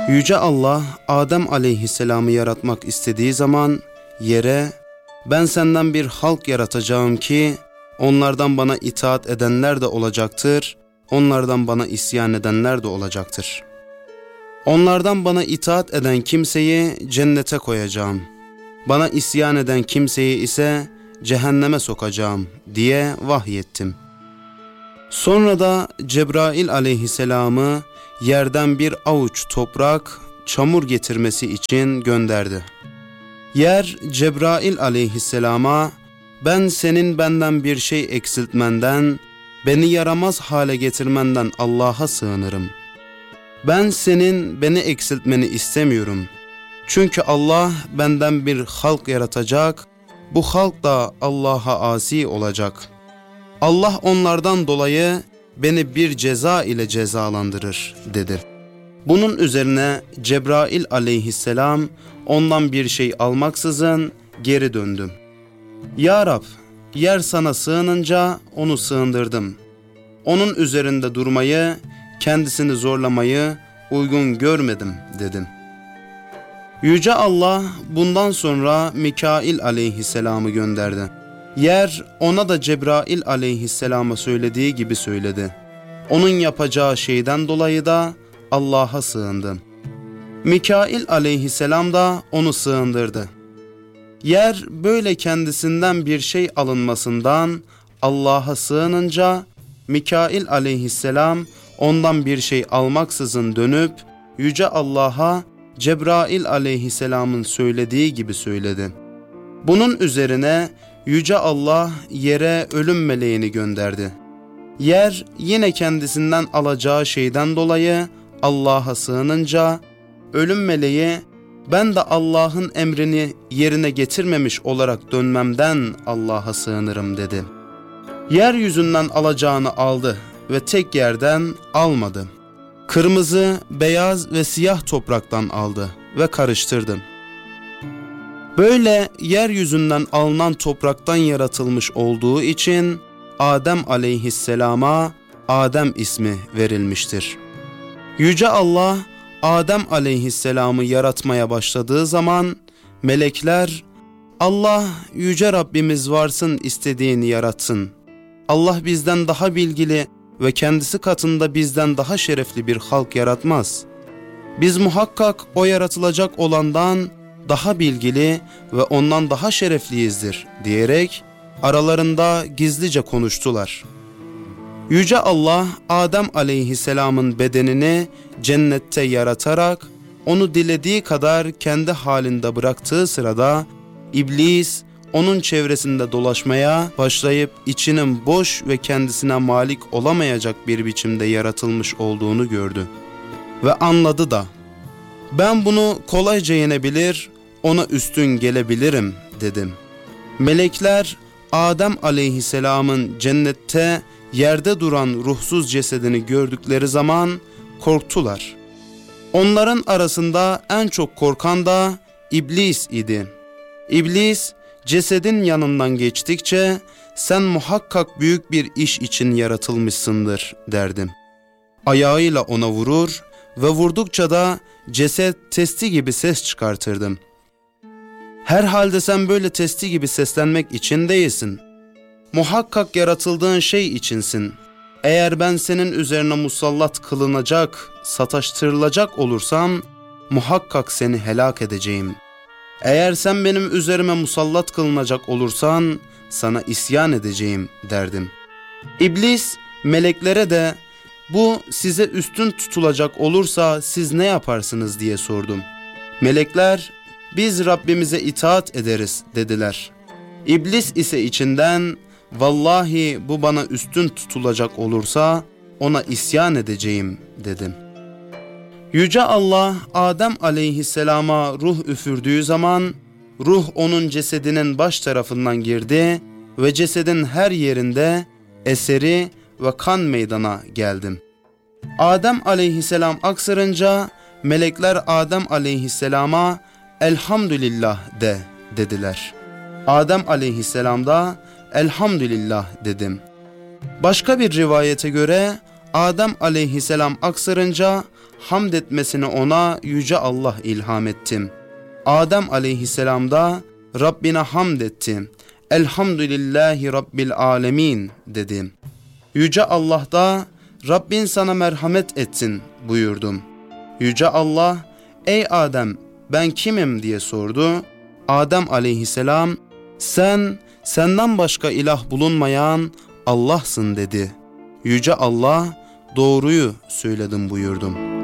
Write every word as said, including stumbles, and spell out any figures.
Yüce Allah Adem aleyhisselamı yaratmak istediği zaman yere ben senden bir halk yaratacağım ki onlardan bana itaat edenler de olacaktır, onlardan bana isyan edenler de olacaktır. Onlardan bana itaat eden kimseyi cennete koyacağım, bana isyan eden kimseyi ise cehenneme sokacağım diye vahyettim. Sonra da Cebrail aleyhisselamı yerden bir avuç toprak, çamur getirmesi için gönderdi. Yer Cebrail aleyhisselama ben senin benden bir şey eksiltmenden, beni yaramaz hale getirmenden Allah'a sığınırım. Ben senin beni eksiltmeni istemiyorum. Çünkü Allah benden bir halk yaratacak, bu halk da Allah'a asi olacak. Allah onlardan dolayı beni bir ceza ile cezalandırır dedi. Bunun üzerine Cebrail aleyhisselam ondan bir şey almaksızın geri döndüm. Ya Rab, yer sana sığınınca onu sığındırdım. Onun üzerinde durmayı, kendisini zorlamayı uygun görmedim dedim. Yüce Allah bundan sonra Mikail aleyhisselamı gönderdi. Yer ona da Cebrail aleyhisselama söylediği gibi söyledi. Onun yapacağı şeyden dolayı da Allah'a sığındı. Mikail aleyhisselam da onu sığındırdı. Yer böyle kendisinden bir şey alınmasından Allah'a sığınınca Mikail aleyhisselam ondan bir şey almaksızın dönüp Yüce Allah'a Cebrail aleyhisselamın söylediği gibi söyledi. Bunun üzerine Yüce Allah yere ölüm meleğini gönderdi. Yer yine kendisinden alacağı şeyden dolayı Allah'a sığınınca ölüm meleği ben de Allah'ın emrini yerine getirmemiş olarak dönmemden Allah'a sığınırım dedi. Yeryüzünden alacağını aldı ve tek yerden almadı. Kırmızı, beyaz ve siyah topraktan aldı ve karıştırdı. Böyle yeryüzünden alınan topraktan yaratılmış olduğu için Adem aleyhisselama Adem ismi verilmiştir. Yüce Allah Adem aleyhisselamı yaratmaya başladığı zaman melekler Allah Yüce Rabbimiz varsın istediğini yaratsın. Allah bizden daha bilgili ve kendisi katında bizden daha şerefli bir halk yaratmaz. Biz muhakkak o yaratılacak olandan daha bilgili ve ondan daha şerefliyizdir diyerek aralarında gizlice konuştular. Yüce Allah Adem aleyhisselamın bedenini cennette yaratarak onu dilediği kadar kendi halinde bıraktığı sırada İblis onun çevresinde dolaşmaya başlayıp içinin boş ve kendisine malik olamayacak bir biçimde yaratılmış olduğunu gördü. Ve anladı da ben bunu kolayca yenebilir, ona üstün gelebilirim dedim. Melekler Adem aleyhisselamın cennette yerde duran ruhsuz cesedini gördükleri zaman korktular. Onların arasında en çok korkan da İblis idi. İblis cesedin yanından geçtikçe sen muhakkak büyük bir iş için yaratılmışsındır derdim. Ayağıyla ona vurur ve vurdukça da ceset testi gibi ses çıkartırdım. Herhalde sen böyle testi gibi seslenmek için değilsin. Muhakkak yaratıldığın şey içinsin. Eğer ben senin üzerine musallat kılınacak, sataştırılacak olursam muhakkak seni helak edeceğim. Eğer sen benim üzerime musallat kılınacak olursan sana isyan edeceğim derdim. İblis meleklere de bu size üstün tutulacak olursa siz ne yaparsınız diye sordum. Melekler biz Rabbimize itaat ederiz dediler. İblis ise içinden vallahi bu bana üstün tutulacak olursa ona isyan edeceğim dedim. Yüce Allah Adem aleyhisselama ruh üfürdüğü zaman ruh onun cesedinin baş tarafından girdi ve cesedin her yerinde eseri ve kan meydana geldim. Adem aleyhisselam aksırınca melekler Adem aleyhisselama elhamdülillah de dediler. Adem aleyhisselam da elhamdülillah dedim. Başka bir rivayete göre Adem aleyhisselam aksırınca hamd etmesini ona Yüce Allah ilham etti. Adem aleyhisselam da Rabbine hamd etti. Elhamdülillahi Rabbil alemin dedi. Yüce Allah da Rabbin sana merhamet etsin buyurdum. Yüce Allah, ey Adem ben kimim diye sordu. Adem aleyhisselam, sen senden başka ilah bulunmayan Allah'sın dedi. Yüce Allah, doğruyu söyledim buyurdum.